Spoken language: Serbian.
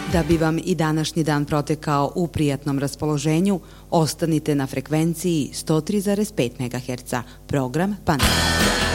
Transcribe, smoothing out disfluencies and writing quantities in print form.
Da bi vam i današnji dan protekao u prijatnom raspoloženju, ostanite na frekvenciji 103,5 MHz, program Panorama.